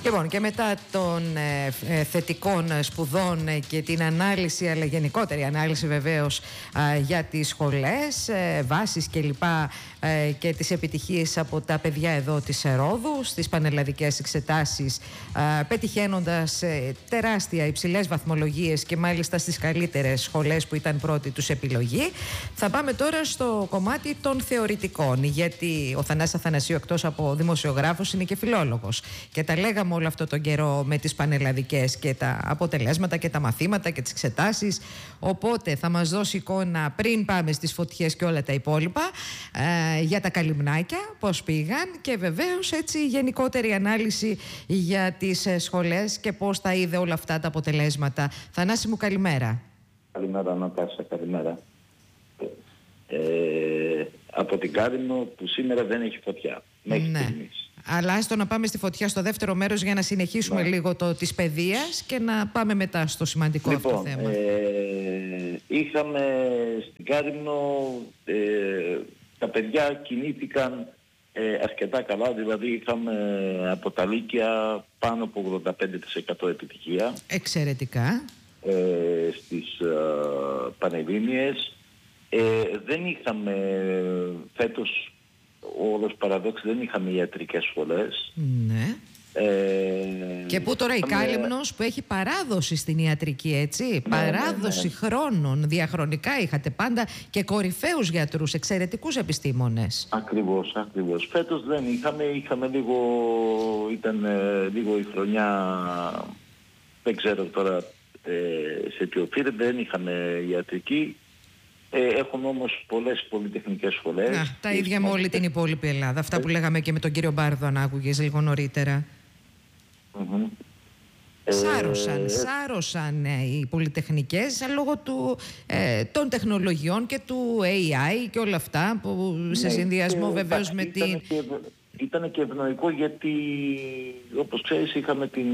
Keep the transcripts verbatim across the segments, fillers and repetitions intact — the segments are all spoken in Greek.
Λοιπόν, και μετά των ε, ε, θετικών σπουδών ε, και την ανάλυση, αλλά γενικότερη ανάλυση βεβαίως ε, για τις σχολές, ε, βάσεις κλπ. Ε, και τις επιτυχίες από τα παιδιά εδώ της Ρόδου στις πανελλαδικές εξετάσεις, ε, πετυχαίνοντας ε, τεράστια υψηλές βαθμολογίες και μάλιστα στις καλύτερες σχολές που ήταν πρώτη τους επιλογή. Θα πάμε τώρα στο κομμάτι των θεωρητικών, γιατί ο Θανάσης Αθανασίου, εκτός από δημοσιογράφος, είναι και φιλόλογος, και τα λέγαμε όλο αυτό τον καιρό με τις πανελλαδικές και τα αποτελέσματα και τα μαθήματα και τις εξετάσεις. Οπότε θα μας δώσει εικόνα, πριν πάμε στις φωτιές και όλα τα υπόλοιπα, ε, για τα καλυμνάκια, πώς πήγαν, και βεβαίως έτσι γενικότερη ανάλυση για τις σχολές και πώς τα είδε όλα αυτά τα αποτελέσματα. Θανάση μου, καλημέρα. Καλημέρα Νατάσα, καλημέρα. Ε, από την Κάρινο που σήμερα δεν έχει φωτιά μέχρι ναι. στιγμής. Αλλά άστο να πάμε στη φωτιά στο δεύτερο μέρος για να συνεχίσουμε ναι. λίγο το της παιδείας και να πάμε μετά στο σημαντικό λοιπόν, αυτό θέμα. Ε, είχαμε στην Κάρινο, ε, τα παιδιά κινήθηκαν ε, αρκετά καλά, δηλαδή είχαμε από τα Λύκεια πάνω από ογδόντα πέντε τοις εκατό επιτυχία. Εξαιρετικά. Ε, στις ε, Πανελλήνιες. Ε, δεν είχαμε φέτος, όλος παραδόξου, δεν είχαμε ιατρικές σχολές. Ναι. Ε, και που τώρα είχαμε... η Κάλυμνος που έχει παράδοση στην ιατρική, έτσι, ναι, παράδοση ναι, ναι. χρόνων, διαχρονικά είχατε πάντα και κορυφαίους γιατρούς, εξαιρετικούς επιστήμονες. Ακριβώς, ακριβώς. Φέτος δεν είχαμε, είχαμε λίγο, ήταν ε, λίγο η χρονιά, δεν ξέρω τώρα ε, σε τι οφείλεται, δεν είχαμε ιατρική. Ε, έχουμε όμως πολλές πολυτεχνικές σχολές. Να, τα ίδια με όλη την υπόλοιπη Ελλάδα. Αυτά που λέγαμε και με τον κύριο Μπάρδο, αν άκουγες λίγο νωρίτερα. Mm-hmm. Σάρωσαν, ε, σάρωσαν ε, οι πολυτεχνικές λόγω του, ε, των τεχνολογιών και του έι άι και όλα αυτά που ναι, σε συνδυασμό βεβαίως με την... Ήταν και, ήταν και ευνοϊκό γιατί, όπως ξέρεις, είχαμε την...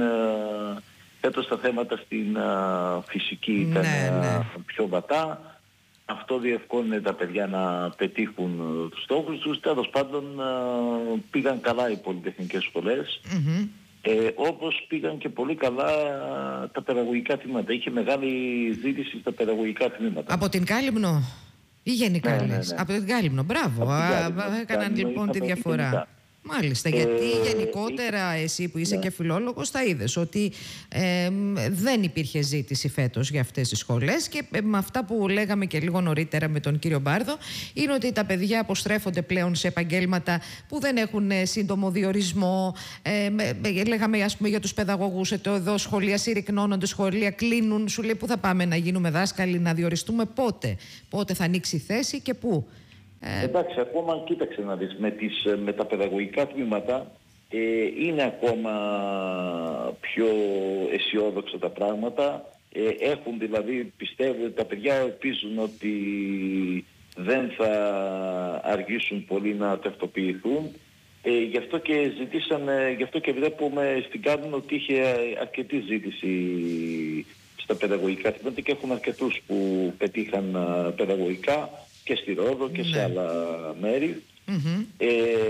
Έτω στα θέματα στην uh, φυσική ήταν ναι, ναι. Uh, πιο βατά. Αυτό διευκόλυνε τα παιδιά να πετύχουν τους στόχους τους. Τέλος πάντων uh, πήγαν καλά οι πολυτεχνικές σχολές. Mm-hmm. Ε, όπως πήγαν και πολύ καλά uh, τα παιδαγωγικά τμήματα. Είχε μεγάλη ζήτηση στα παιδαγωγικά τμήματα. Από την Κάλυμνο ή γενικά ναι, λες? Ναι, ναι. Από την Κάλυμνο, μπράβο. Α, έκαναν λοιπόν τη διαφορά. Γενικά. Μάλιστα, γιατί ε, γενικότερα εσύ που είσαι ναι. και φιλόλογος θα είδες ότι ε, δεν υπήρχε ζήτηση φέτος για αυτές τις σχολές, και με αυτά που λέγαμε και λίγο νωρίτερα με τον κύριο Μπάρδο είναι ότι τα παιδιά αποστρέφονται πλέον σε επαγγέλματα που δεν έχουν σύντομο διορισμό. ε, ε, λέγαμε ας πούμε για τους παιδαγωγούς, εδώ σχολεία συρρυκνώνονται, σχολεία κλείνουν, σου λέει πού θα πάμε να γίνουμε δάσκαλοι, να διοριστούμε πότε, πότε θα ανοίξει η θέση και πού. Ε... Εντάξει, ακόμα κοίταξε να δεις, με, τις, με τα παιδαγωγικά τμήματα ε, είναι ακόμα πιο αισιόδοξα τα πράγματα. Ε, έχουν δηλαδή, πιστεύω, τα παιδιά ελπίζουν ότι δεν θα αργήσουν πολύ να ταυτοποιηθούν. Ε, γι' αυτό και ζητήσαμε, γι' αυτό και βλέπουμε στην Κάρινο ότι είχε αρκετή ζήτηση στα παιδαγωγικά τμήματα και έχουν αρκετούς που πετύχαν παιδαγωγικά και στη Ρόδο και ναι. σε άλλα μέρη. Mm-hmm. Ε,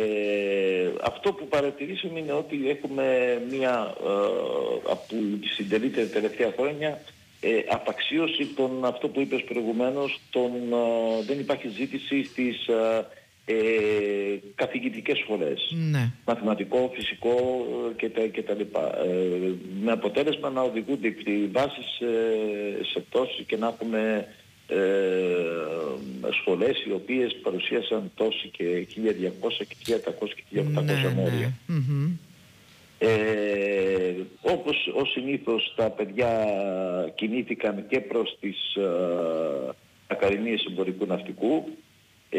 αυτό που παρατηρήσαμε είναι ότι έχουμε μια ε, από τη συντελείται τα τελευταία χρόνια ε, απαξίωση των, αυτό που είπες προηγουμένως, των, ε, δεν υπάρχει ζήτηση στις ε, ε, καθηγητικές σχολές. Ναι. Μαθηματικό, φυσικό και τα, και τα λοιπά. Ε, με αποτέλεσμα να οδηγούνται οι βάσεις ε, σε πτώση και να έχουμε Ε, σχολές οι οποίες παρουσίασαν τόση και χίλια διακόσια και χίλια οκτακόσια και χίλια οκτακόσια ναι, μόρια. Ναι. Mm-hmm. Ε, όπως ως συνήθως τα παιδιά κινήθηκαν και προς τις ε, Ακαδημίες Εμπορικού Ναυτικού. Ε,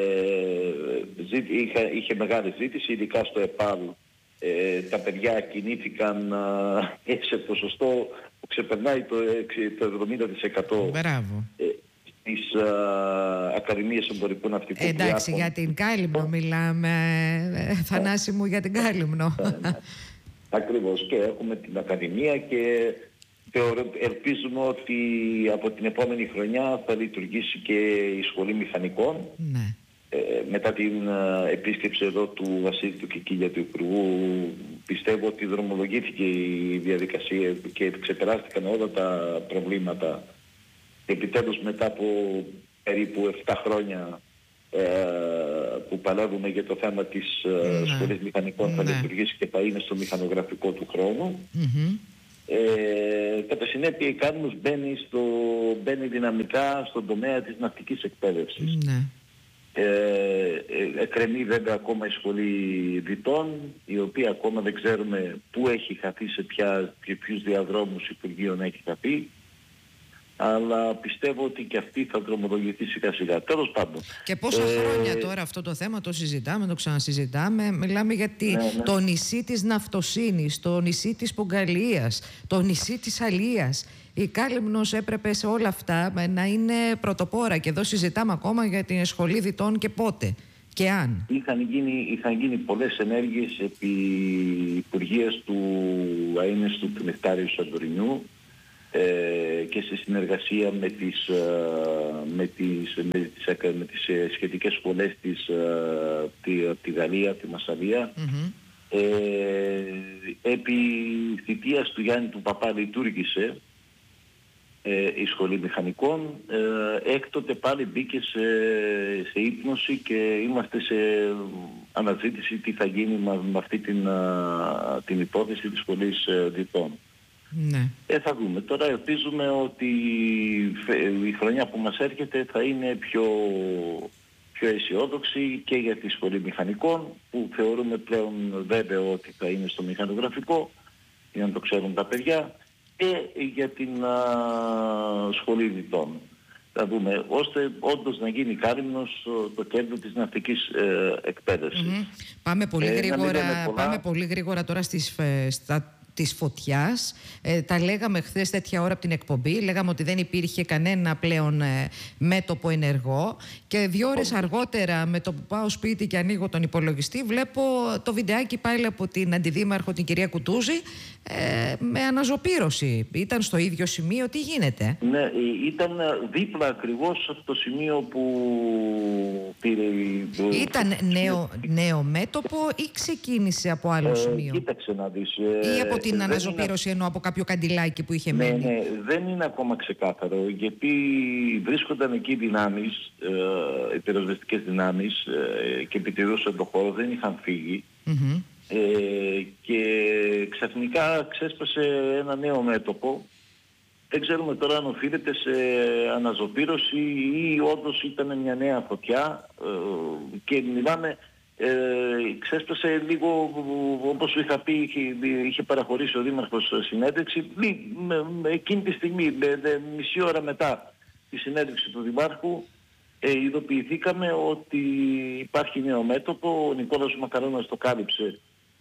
είχε, είχε μεγάλη ζήτηση, ειδικά στο ΕΠΑΛ. Ε, τα παιδιά κινήθηκαν ε, σε ποσοστό που ξεπερνάει το, το εβδομήντα τοις εκατό. Μπράβο. Ε, στις α, Ακαδημίες Εμπορικού Ναυτικού. Εντάξει, για την Κάλυμνο μιλάμε, ε, Θανάση μου, για την Κάλυμνο. Ναι, ναι. Ακριβώς, και έχουμε την Ακαδημία και ελπίζουμε ότι από την επόμενη χρονιά θα λειτουργήσει και η Σχολή Μηχανικών. Ναι. Ε, μετά την uh, επίσκεψη εδώ του Βασίλη του Κικίλια, του Υπουργού, πιστεύω ότι δρομολογήθηκε η διαδικασία και ξεπεράστηκαν όλα τα προβλήματα. Επιτέλους μετά από περίπου επτά χρόνια ε, που παλεύουμε για το θέμα της ε, ναι. σχολής μηχανικών θα ναι. λειτουργήσει και θα είναι στο μηχανογραφικό του χρόνου. Mm-hmm. Ε, κατά συνέπεια η Κάλυμνος μπαίνει, στο, μπαίνει δυναμικά στον τομέα της ναυτικής εκπαίδευσης. Ναι. Ε, ε, εκκρεμεί βέβαια ακόμα η σχολή διτών, η οποία ακόμα δεν ξέρουμε πού έχει χαθεί, σε ποια, και ποιους διαδρόμους Υπουργείων έχει χαθεί, αλλά πιστεύω ότι και αυτή θα δρομολογηθεί σιγά σιγά. Τέλος πάντων. Και πόσα ε, χρόνια τώρα αυτό το θέμα το συζητάμε, το ξανασυζητάμε. Μιλάμε για τη, ναι, ναι. το νησί της Ναυτοσύνης, το νησί της Πογκαλίας, το νησί της Αλίας. Η Κάλυμνος έπρεπε σε όλα αυτά να είναι πρωτοπόρα και εδώ συζητάμε ακόμα για την σχολή διτών και πότε και αν. Είχαν γίνει, είχαν γίνει πολλές ενέργειες επί υπουργείας του αείμνηστου του Νεκτάριου Σαντορινιού ε, και σε συνεργασία με τις, με τις, με τις, με τις σχετικές σχολές της, τη, τη Γαλλία, τη Μασσαλία. Mm-hmm. Ε, επί θητείας του Γιάννη του Παπά λειτουργήσε Ε, η σχολή μηχανικών, ε, έκτοτε πάλι μπήκε σε, σε ύπνωση και είμαστε σε αναζήτηση τι θα γίνει με, με αυτή την, α, την υπόθεση της σχολής ε, διτών. Ναι. Ε, θα δούμε. Τώρα ελπίζουμε ότι η χρονιά που μας έρχεται θα είναι πιο, πιο αισιόδοξη και για τη σχολή μηχανικών, που θεωρούμε πλέον βέβαιο ότι θα είναι στο μηχανογραφικό, για να το ξέρουν τα παιδιά, και για την α, σχολή διτών. Θα δούμε, ώστε όντως να γίνει Κάλυμνος το κέντρο της ναυτικής ε, εκπαίδευσης. Mm-hmm. Πάμε, πολύ ε, γρήγορα, πάμε πολύ γρήγορα τώρα στις, στα, της φωτιάς. Ε, τα λέγαμε χθες τέτοια ώρα από την εκπομπή. Λέγαμε ότι δεν υπήρχε κανένα πλέον ε, μέτωπο ενεργό. Και δύο ώρες oh. αργότερα, με το που πάω σπίτι και ανοίγω τον υπολογιστή, βλέπω το βιντεάκι πάλι από την αντιδήμαρχο, την κυρία Κουτούζη, ε, με αναζωπήρωση. Ήταν στο ίδιο σημείο, τι γίνεται? Ναι, ήταν δίπλα ακριβώς από το σημείο που πήρε... Ήταν νέο, νέο μέτωπο ή ξεκίνησε από άλλο ε, σημείο? Κοίταξε να δεις. Ή από την ε, αναζωπήρωση είναι... ενώ από κάποιο καντιλάκι που είχε ναι, μένει? Ναι, δεν είναι ακόμα ξεκάθαρο, γιατί βρίσκονταν εκεί δυνάμεις, ε, οι πυροσβεστικές δυνάμεις ε, και επιτηρούσαν το χώρο, δεν είχαν φύγει. Mm-hmm. Ε, και ξαφνικά ξέσπασε ένα νέο μέτωπο. Δεν ξέρουμε τώρα αν οφείλεται σε αναζωπήρωση ή όντως ήταν μια νέα φωτιά, ε, και μιλάμε, ε, ξέσπασε λίγο, όπως είχα πει, είχε, είχε παραχωρήσει ο Δήμαρχος συνέντευξη, με, με, εκείνη τη στιγμή, με, με, μισή ώρα μετά τη συνέντευξη του Δημάρχου, ε, ειδοποιηθήκαμε ότι υπάρχει νέο μέτωπο. Ο Νικόλαος Μακαρώνας το κάλυψε,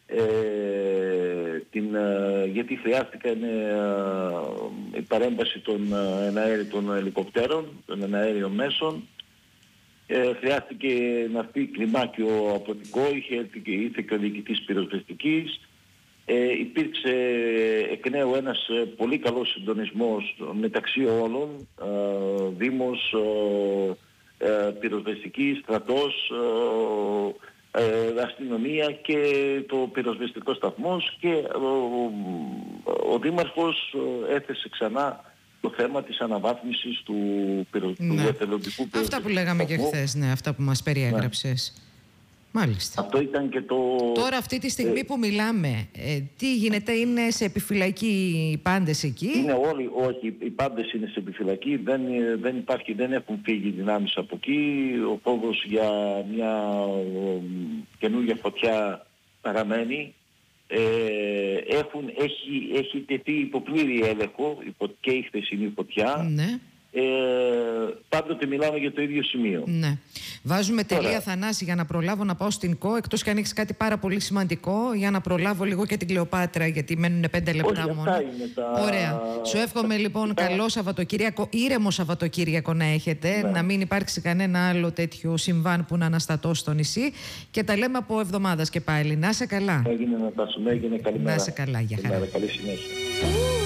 Ε, την, ε, γιατί χρειάστηκε ε, η παρέμβαση των, ε, των ελικοπτέρων, των εναέριων μέσων. Ε, χρειάστηκε να φύγει κλιμάκιο αποδικό, είχε, ήρθε και ο διοικητής πυροσβεστικής. Ε, υπήρξε εκ νέου ένας ε, πολύ καλός συντονισμός μεταξύ όλων, ε, Δήμος, ε, ε, πυροσβεστική, στρατός, ε, Ε, αστυνομία και το πυροσβεστικό σταθμός, και ο, ο, ο Δήμαρχος έθεσε ξανά το θέμα της αναβάθμισης του, πυρο, ναι. του εθελοντικού πυροσβεστικού. Αυτά που λέγαμε σταθμού. Και χθες, ναι, αυτά που μας περιέγραψες. Ναι. Μάλιστα. Αυτό ήταν και το... Τώρα αυτή τη στιγμή ε... που μιλάμε, ε, τι γίνεται, είναι σε επιφυλακή οι πάντες εκεί? Είναι όλοι, όχι, οι πάντες είναι σε επιφυλακή, δεν, δεν υπάρχει, δεν έχουν φύγει δυνάμεις από εκεί. Ο φόβος για μια ο, καινούργια φωτιά παραμένει. Ε, έχουν, έχει, έχει τεθεί υποπλήρη έλεγχο υπό, και η χθεσινή φωτιά. Ναι. Ε, πάντοτε μιλάμε για το ίδιο σημείο. Ναι. Βάζουμε τελεία, Ωραία. Θανάση, για να προλάβω να πάω στην ΚΟ, εκτός και αν έχεις κάτι πάρα πολύ σημαντικό, για να προλάβω λίγο και την Κλεοπάτρα, γιατί μένουν πέντε λεπτά. Όχι, μόνο. Αυτά είναι τα... Ωραία. Σου εύχομαι λοιπόν τα... καλό Σαββατοκύριακο, ήρεμο Σαββατοκύριακο να έχετε, ναι. Να μην υπάρξει κανένα άλλο τέτοιο συμβάν που να αναστατώσει στο νησί, και τα λέμε από εβδομάδας και πάλι. Να είσαι καλά. Έγινε να τα σου, έγινε καλημέρα. Να είσαι καλά, για χαρά. Καλή συνέχεια.